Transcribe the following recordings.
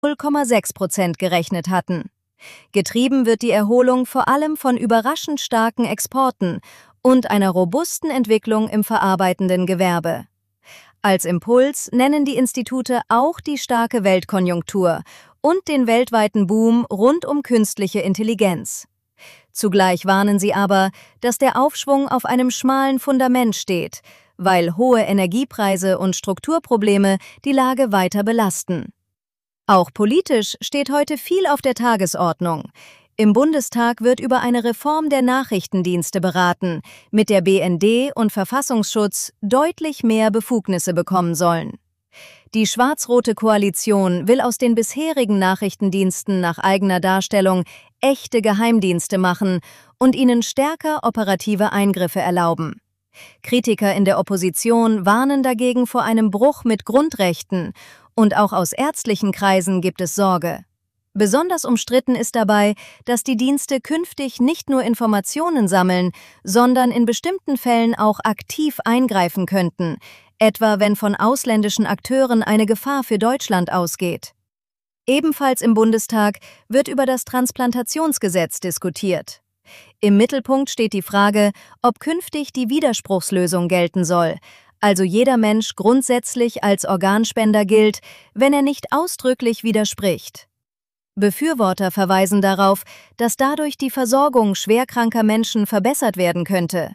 0,6% gerechnet hatten. Getrieben wird die Erholung vor allem von überraschend starken Exporten und einer robusten Entwicklung im verarbeitenden Gewerbe. Als Impuls nennen die Institute auch die starke Weltkonjunktur und den weltweiten Boom rund um künstliche Intelligenz. Zugleich warnen sie aber, dass der Aufschwung auf einem schmalen Fundament steht, weil hohe Energiepreise und Strukturprobleme die Lage weiter belasten. Auch politisch steht heute viel auf der Tagesordnung. Im Bundestag wird über eine Reform der Nachrichtendienste beraten, mit der BND und Verfassungsschutz deutlich mehr Befugnisse bekommen sollen. Die schwarz-rote Koalition will aus den bisherigen Nachrichtendiensten nach eigener Darstellung echte Geheimdienste machen und ihnen stärker operative Eingriffe erlauben. Kritiker in der Opposition warnen dagegen vor einem Bruch mit Grundrechten und auch aus ärztlichen Kreisen gibt es Sorge. Besonders umstritten ist dabei, dass die Dienste künftig nicht nur Informationen sammeln, sondern in bestimmten Fällen auch aktiv eingreifen könnten, etwa wenn von ausländischen Akteuren eine Gefahr für Deutschland ausgeht. Ebenfalls im Bundestag wird über das Transplantationsgesetz diskutiert. Im Mittelpunkt steht die Frage, ob künftig die Widerspruchslösung gelten soll, also jeder Mensch grundsätzlich als Organspender gilt, wenn er nicht ausdrücklich widerspricht. Befürworter verweisen darauf, dass dadurch die Versorgung schwerkranker Menschen verbessert werden könnte.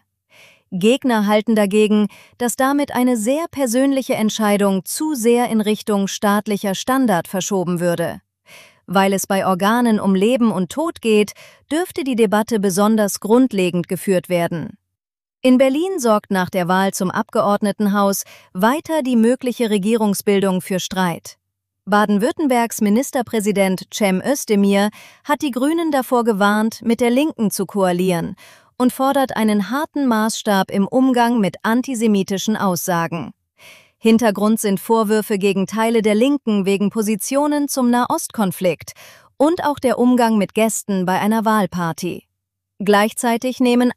Gegner halten dagegen, dass damit eine sehr persönliche Entscheidung zu sehr in Richtung staatlicher Standard verschoben würde. Weil es bei Organen um Leben und Tod geht, dürfte die Debatte besonders grundlegend geführt werden. In Berlin sorgt nach der Wahl zum Abgeordnetenhaus weiter die mögliche Regierungsbildung für Streit. Baden-Württembergs Ministerpräsident Cem Özdemir hat die Grünen davor gewarnt, mit der Linken zu koalieren und fordert einen harten Maßstab im Umgang mit antisemitischen Aussagen. Hintergrund sind Vorwürfe gegen Teile der Linken wegen Positionen zum Nahostkonflikt und auch der Umgang mit Gästen bei einer Wahlparty. Gleichzeitig nehmen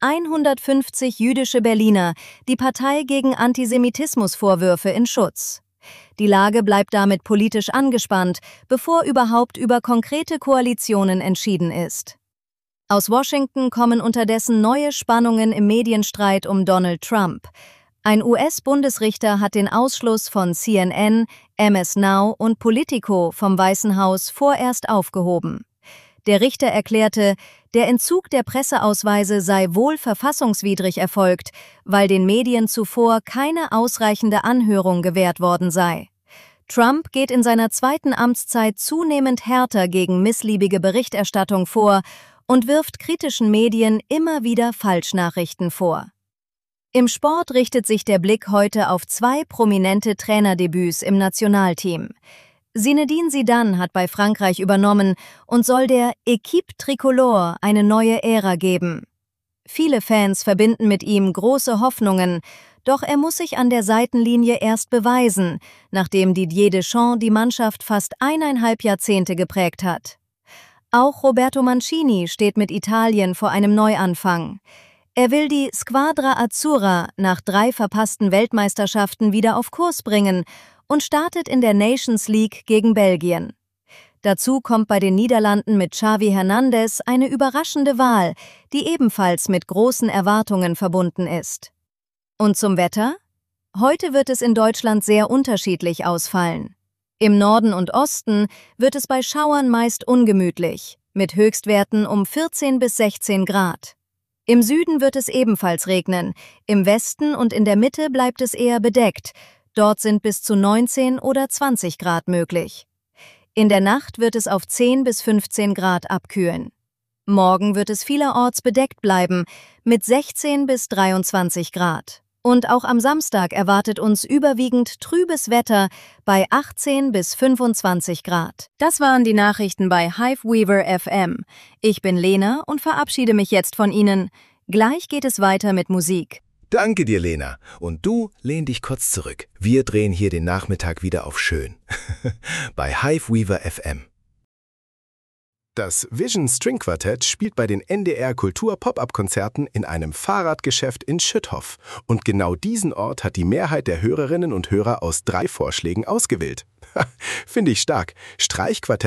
150 jüdische Berliner die Partei gegen Antisemitismusvorwürfe in Schutz. Die Lage bleibt damit politisch angespannt, bevor überhaupt über konkrete Koalitionen entschieden ist. Aus Washington kommen unterdessen neue Spannungen im Medienstreit um Donald Trump. Ein US-Bundesrichter hat den Ausschluss von CNN, MS Now und Politico vom Weißen Haus vorerst aufgehoben. Der Richter erklärte, der Entzug der Presseausweise sei wohl verfassungswidrig erfolgt, weil den Medien zuvor keine ausreichende Anhörung gewährt worden sei. Trump geht in seiner zweiten Amtszeit zunehmend härter gegen missliebige Berichterstattung vor und wirft kritischen Medien immer wieder Falschnachrichten vor. Im Sport richtet sich der Blick heute auf 2 prominente Trainerdebüts im Nationalteam. Zinedine Zidane hat bei Frankreich übernommen und soll der Équipe Tricolore eine neue Ära geben. Viele Fans verbinden mit ihm große Hoffnungen, doch er muss sich an der Seitenlinie erst beweisen, nachdem Didier Deschamps die Mannschaft fast 1,5 Jahrzehnte geprägt hat. Auch Roberto Mancini steht mit Italien vor einem Neuanfang. Er will die Squadra Azzurra nach 3 verpassten Weltmeisterschaften wieder auf Kurs bringen und startet in der Nations League gegen Belgien. Dazu kommt bei den Niederlanden mit Xavi Hernandez eine überraschende Wahl, die ebenfalls mit großen Erwartungen verbunden ist. Und zum Wetter? Heute wird es in Deutschland sehr unterschiedlich ausfallen. Im Norden und Osten wird es bei Schauern meist ungemütlich, mit Höchstwerten um 14 bis 16 Grad. Im Süden wird es ebenfalls regnen, im Westen und in der Mitte bleibt es eher bedeckt. Dort sind bis zu 19 oder 20 Grad möglich. In der Nacht wird es auf 10 bis 15 Grad abkühlen. Morgen wird es vielerorts bedeckt bleiben, mit 16 bis 23 Grad. Und auch am Samstag erwartet uns überwiegend trübes Wetter bei 18 bis 25 Grad. Das waren die Nachrichten bei Hiveweaver FM. Ich bin Lena und verabschiede mich jetzt von Ihnen. Gleich geht es weiter mit Musik. Danke dir, Lena. Und du, lehn dich kurz zurück. Wir drehen hier den Nachmittag wieder auf schön. Bei Hiveweaver FM. Das Vision String Quartett spielt bei den NDR Kultur Pop-up-Konzerten in einem Fahrradgeschäft in Schüthof. Und genau diesen Ort hat die Mehrheit der Hörerinnen und Hörer aus 3 Vorschlägen ausgewählt. Finde ich stark. Streichquartett